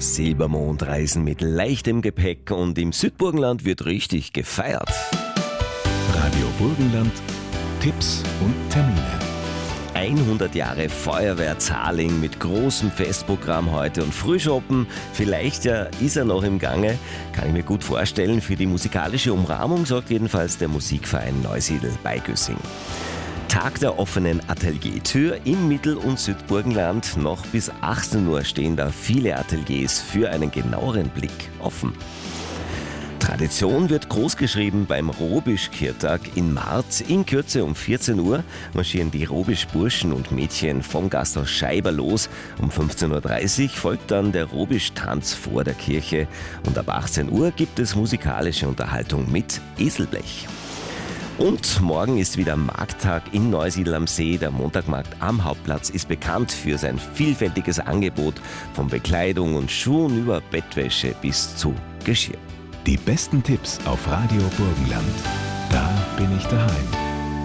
Silbermondreisen mit leichtem Gepäck und im Südburgenland wird richtig gefeiert. Radio Burgenland, Tipps und Termine. 100 Jahre Feuerwehr Zahling mit großem Festprogramm heute und Frühschoppen. Vielleicht ist er noch im Gange, kann ich mir gut vorstellen. Für die musikalische Umrahmung sorgt jedenfalls der Musikverein Neusiedl bei Güssing. Tag der offenen Ateliertür im Mittel- und Südburgenland. Noch bis 18 Uhr stehen da viele Ateliers für einen genaueren Blick offen. Tradition wird großgeschrieben beim Robisch-Kirtag in Marz. In Kürze um 14 Uhr marschieren die Robisch-Burschen und Mädchen vom Gasthaus Scheiber los. Um 15.30 Uhr folgt dann der Robisch-Tanz vor der Kirche. Und ab 18 Uhr gibt es musikalische Unterhaltung mit Eselblech. Und morgen ist wieder Markttag in Neusiedl am See. Der Montagmarkt am Hauptplatz ist bekannt für sein vielfältiges Angebot von Bekleidung und Schuhen über Bettwäsche bis zu Geschirr. Die besten Tipps auf Radio Burgenland. Da bin ich daheim.